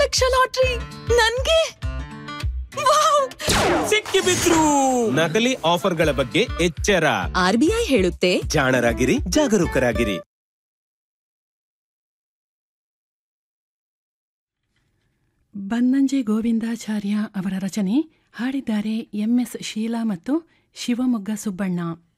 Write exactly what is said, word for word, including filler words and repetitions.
Lakh lottery ನನ್ಗೆ ಸಿಕ್ಕಿಬಿದ್ರು. ನಕಲಿ ಆಫರ್ಗಳ ಬಗ್ಗೆ ಎಚ್ಚರ. ಆರ್ಬಿಐ ಹೇಳುತ್ತೆ, ಜಾಣರಾಗಿರಿ, ಜಾಗರೂಕರಾಗಿರಿ. ಬನ್ನಂಜೆ ಗೋವಿಂದಾಚಾರ್ಯ ಅವರ ರಚನೆ. ಹಾಡಿದ್ದಾರೆ ಎಂ ಎಸ್ ಶೀಲಾ ಮತ್ತು ಶಿವಮೊಗ್ಗ ಸುಬ್ಬಣ್ಣ.